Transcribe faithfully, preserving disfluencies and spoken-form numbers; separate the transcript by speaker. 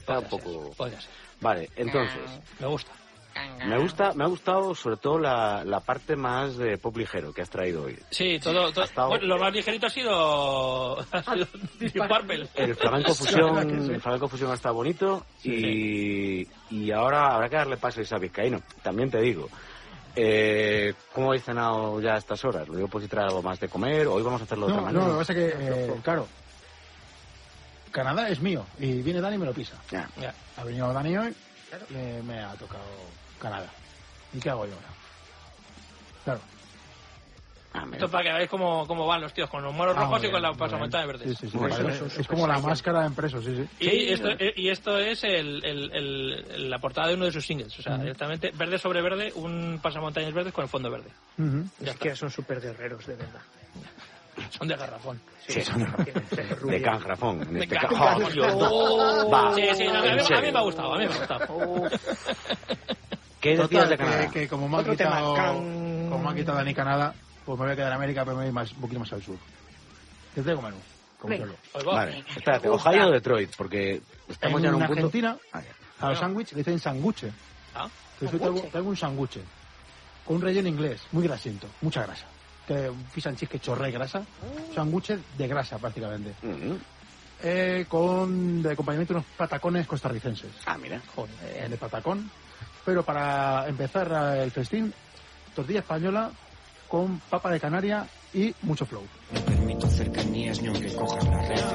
Speaker 1: Está un poco...
Speaker 2: Podría ser.
Speaker 1: Vale, entonces...
Speaker 2: Me gusta.
Speaker 1: Me gusta, me ha gustado sobre todo la, la parte más de pop ligero que has traído hoy.
Speaker 2: Sí, todo... todo
Speaker 1: estado...
Speaker 2: bueno, lo más ligerito ha sido... ha sido Deep Purple.
Speaker 1: El flamenco fusión, el flamenco fusión está bonito y, y ahora habrá que darle paso a Isa Vizcaíno. También te digo, eh, ¿cómo habéis cenado ya a estas horas? ¿Lo digo por si trae algo más de comer? ¿Hoy vamos a hacerlo de
Speaker 3: no,
Speaker 1: otra manera?
Speaker 3: No, lo que pasa es que, eh, claro, Canadá es mío y viene Dani y me lo pisa.
Speaker 1: Ya.
Speaker 2: Ya.
Speaker 3: Ha venido Dani hoy, eh, me ha tocado Canadá. ¿Y qué hago yo ahora? Claro.
Speaker 1: Ah,
Speaker 2: Esto es para que veáis cómo, cómo van los tíos, con los moros
Speaker 3: Ah,
Speaker 2: rojos
Speaker 3: muy
Speaker 2: y con
Speaker 3: bien,
Speaker 2: la pasamontaña verde.
Speaker 3: Sí, sí, sí.
Speaker 1: Muy
Speaker 3: Vale,
Speaker 1: bien.
Speaker 3: es, es como la máscara en preso, sí, sí.
Speaker 2: Y esto, y esto es el, el, el, la portada de uno de sus singles. O sea,
Speaker 3: Uh-huh.
Speaker 2: directamente verde sobre verde, un pasamontañas verdes con el fondo verde.
Speaker 3: Uh-huh.
Speaker 2: Ya
Speaker 4: Es
Speaker 2: está.
Speaker 4: que son súper guerreros, de verdad.
Speaker 2: Son de garrafón.
Speaker 1: Sí,
Speaker 4: son
Speaker 1: de cangrafón. En
Speaker 2: De
Speaker 1: este
Speaker 2: garrafón.
Speaker 1: caso. Oh, va,
Speaker 2: Sí, sí, no, a, mí,
Speaker 1: en
Speaker 2: a mí
Speaker 1: serio.
Speaker 2: me ha gustado, a mí me ha gustado.
Speaker 1: ¿Qué decías
Speaker 3: Total,
Speaker 1: de Canadá?
Speaker 3: que, que como me ha
Speaker 4: Otro
Speaker 3: quitado,
Speaker 4: tema, can-
Speaker 3: como me ha quitado Dani Canadá, pues me voy a quedar en América, pero me voy más, un poquito más al sur. ¿Qué tengo menú? Como
Speaker 4: Venga.
Speaker 3: solo.
Speaker 2: Pues va.
Speaker 1: Vale, espérate, Ohio o Detroit, porque estamos
Speaker 3: En
Speaker 1: ya en un punto...
Speaker 3: Argentina,
Speaker 1: Ah, ya.
Speaker 3: a los sándwiches le dicen sanguche.
Speaker 2: Ah,
Speaker 3: Entonces yo traigo, traigo un sanguche con un relleno inglés, muy grasiento, mucha grasa. Que un fish and chips que chorre grasa. Un sanguche de grasa prácticamente.
Speaker 1: Mm.
Speaker 3: Eh, con de acompañamiento unos patacones costarricenses.
Speaker 1: Ah, mira.
Speaker 3: Eh, de patacón. Pero para empezar el festín, tortilla española con papa de Canaria y mucho flow.
Speaker 5: No permito cercanías ni aunque cojas la red.